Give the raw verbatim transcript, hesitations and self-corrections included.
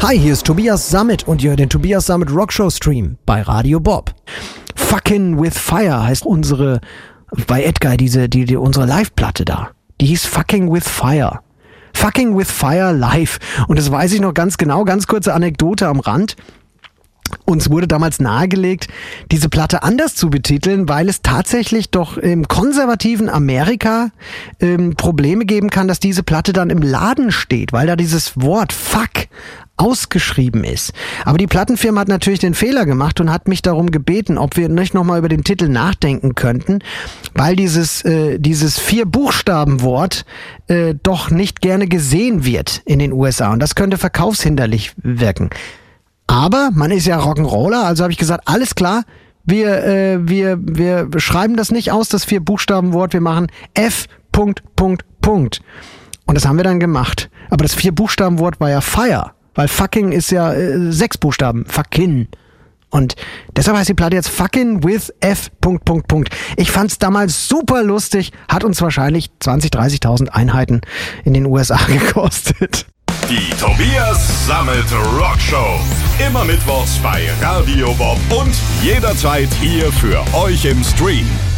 Hi, hier ist Tobias Sammet und ihr hört den Tobias Sammet Rockshow Stream bei Radio Bob. Fucking with Fire heißt unsere, bei Edguy, diese, die, die, unsere Live-Platte da. Die hieß Fucking with Fire. Fucking with Fire live. Und das weiß ich noch ganz genau, ganz kurze Anekdote am Rand. Uns wurde damals nahegelegt, diese Platte anders zu betiteln, weil es tatsächlich doch im konservativen Amerika ähm, Probleme geben kann, dass diese Platte dann im Laden steht, weil da dieses Wort Fuck ausgeschrieben ist. Aber die Plattenfirma hat natürlich den Fehler gemacht und hat mich darum gebeten, ob wir nicht nochmal über den Titel nachdenken könnten, weil dieses äh, dieses Vier-Buchstaben-Wort äh, doch nicht gerne gesehen wird in den U S A und das könnte verkaufshinderlich wirken. Aber man ist ja Rock'n'Roller, also habe ich gesagt, alles klar, wir äh, wir wir schreiben das nicht aus, das Vier-Buchstaben-Wort, wir machen F. Punkt, Punkt, Punkt. Und das haben wir dann gemacht. Aber das Vier-Buchstaben-Wort war ja Fire, weil fucking ist ja äh, sechs Buchstaben, fucking. Und deshalb heißt die Platte jetzt Fucking with F. Punkt, Punkt, Punkt. Ich fand's damals super lustig, hat uns wahrscheinlich zwanzigtausend, dreißigtausend Einheiten in den U S A gekostet. Die Tobias Sammet Rockshow. Immer mittwochs bei Radio Bob und jederzeit hier für euch im Stream.